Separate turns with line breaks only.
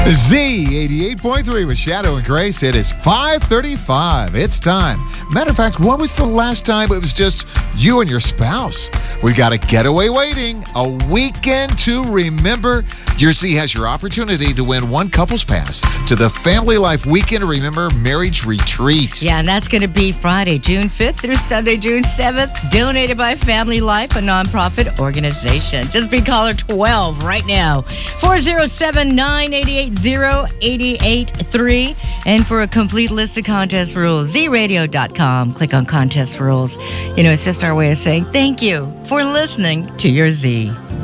Z88.3 with Shadow and Grace. It is 5:35. It's time. Matter of fact, when was the last time it was just you and your spouse? We got a getaway waiting. A weekend to remember. Your Z has your opportunity to win one couple's pass to the Family Life Weekend to Remember Marriage Retreat.
Yeah, and that's going to be Friday, June 5th through Sunday, June 7th. Donated by Family Life, a nonprofit organization. Just be caller 12 right now. 407-988-0883. And for a complete list of contest rules, zradio.com. Click on contest rules. You know, it's just our way of saying thank you for listening to your Z.